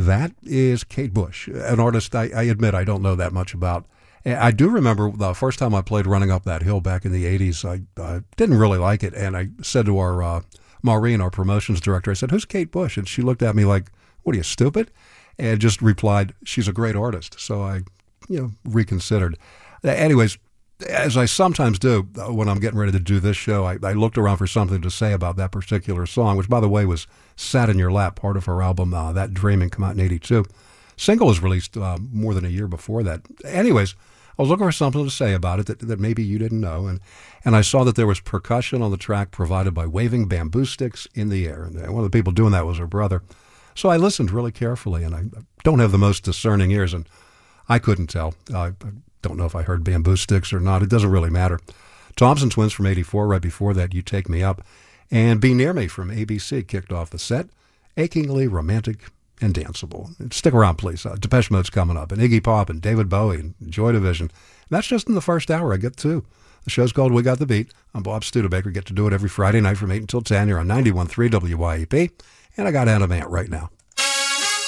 That is Kate Bush, an artist I admit I don't know that much about. I do remember the first time I played Running Up That Hill back in the 80s, I didn't really like it, and I said to our Maureen, our promotions director, I said, "Who's Kate Bush?" And she looked at me like, "What are you, stupid?" And just replied, "She's a great artist." So I, reconsidered. Anyways, as I sometimes do when I'm getting ready to do this show, I looked around for something to say about that particular song, which, by the way, was Sat in Your Lap, part of her album, That Dreaming, come out in 82. Single was released more than a year before that. Anyways, I was looking for something to say about it that maybe you didn't know, and I saw that there was percussion on the track provided by waving bamboo sticks in the air, and one of the people doing that was her brother. So I listened really carefully, and I don't have the most discerning ears, and I couldn't tell. I don't know if I heard bamboo sticks or not. It doesn't really matter. Thompson Twins from 84, right before that, You Take Me Up, and Be Near Me from ABC kicked off the set, achingly romantic and danceable. Stick around, please. Depeche Mode's coming up, and Iggy Pop, and David Bowie, and Joy Division. And that's just in the first hour. I get two. The show's called We Got the Beat. I'm Bob Studebaker. Get to do it every Friday night from 8 until 10. You're on 91.3 WYEP, and I got Anna Mant right now.